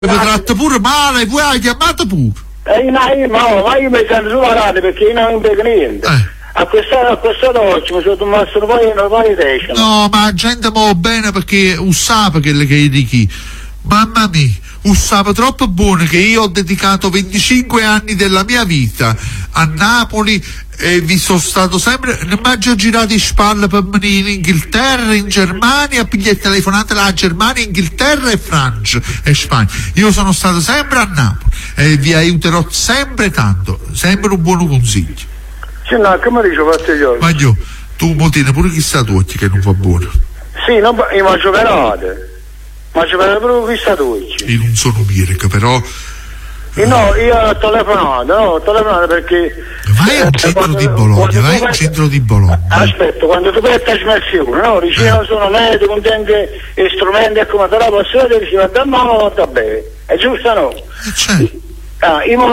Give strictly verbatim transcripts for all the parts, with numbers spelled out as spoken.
Mi tratta pure male, poi hai chiamato pure. Eh, no, io, no, ma io mi sento sulla radio perché io non vedo niente. Eh. A questa, a questa notte mi sono tomato un paio, un paio di decimi. No, ma la gente muove bene perché usava che le che dichi. Mamma mia, usava troppo buono che io ho dedicato venticinque anni della mia vita a Napoli e vi sono stato sempre, ne mangio girato in spalle per venire in Inghilterra, in Germania, pigliare telefonate là a Germania, Inghilterra e Francia e Spagna. Io sono stato sempre a Napoli e vi aiuterò sempre tanto, sempre un buon consiglio. Sì, no, come dice Pastiglione? Ma io, tu mo tieni pure chissà tu che non va buono. Sì, non, io mangio perate. Mangio per proprio chissà tu. Io non sono Mirka, però. Eh, no, io ho telefonato, no, ho telefonato perché. Vai al centro quando, di Bologna, vai al centro di Bologna. Aspetta, quando tu vai a trasmissione, no? Dici, eh. sono medico, contiene strumenti e come te la posso vedere, dici, va male, va bene. È giusto, no? Eh, certo. Ah, io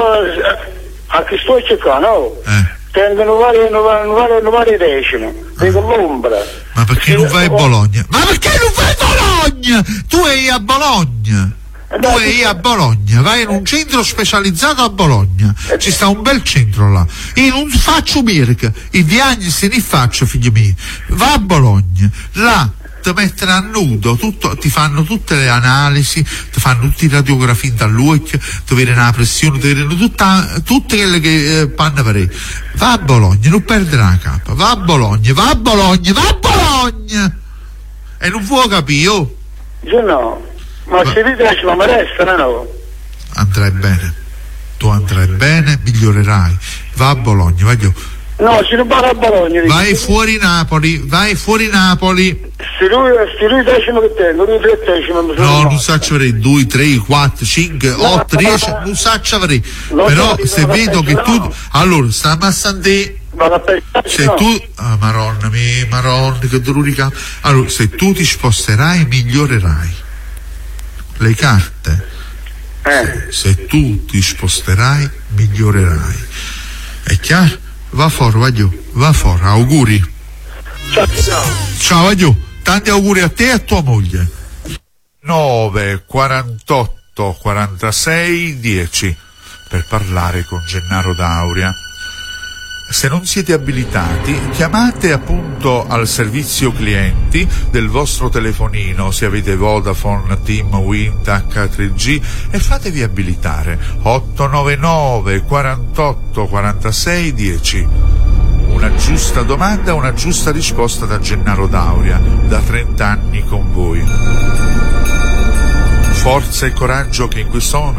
a che sto cercando, no? Eh. Tengono varie, varie, varie decime, dico l'ombra. Ma perché non vai a Bologna? Ma perché non vai a Bologna? Tu sei a Bologna. Tu sei a Bologna, vai in un centro specializzato a Bologna, ci sta un bel centro là. Io non faccio Mirka, i diagnosi ne faccio, figlio mio. Va a Bologna, là ti mettono a nudo, tutto, ti fanno tutte le analisi, ti fanno tutte le radiografie dall'occhio, ti vedono la pressione, ti vedono tutta, tutte quelle che eh, panno per. Va a Bologna, non perdere la capa, va a Bologna, va a Bologna, va a Bologna! E non può capire, oh? Io no. Ma se ti piace ma mi resta, no? Andrai bene, tu andrai bene, migliorerai. Va a Bologna, vai io. No, se non va a Bologna. Vai fuori Napoli, vai fuori Napoli. Se lui, se lui decimo che tengo, lui tre decimi. No, non saccio avrei due, tre, quattro, cinque, otto, dieci, non saccio avrei. Però se vedo che tu. Allora, stiamo a Sant'E. Se tu, ah, maronna mia, maronna, che dolore. Allora, se tu ti sposterai, migliorerai. Le carte, eh. se, se tu ti sposterai, migliorerai. È chiaro? Va fuori, va giù, va fuori, auguri. Ciao, ciao. Ciao, va giù, tanti auguri a te e a tua moglie. nove quarantotto quarantasei dieci per parlare con Gennaro D'Auria. Se non siete abilitati, chiamate appunto al servizio clienti del vostro telefonino, se avete Vodafone, Team, Wind, acca tre G, e fatevi abilitare. otto nove nove quarantotto quarantasei dieci. Una giusta domanda, una giusta risposta da Gennaro D'Auria, da trenta anni con voi. Forza e coraggio che in questo momento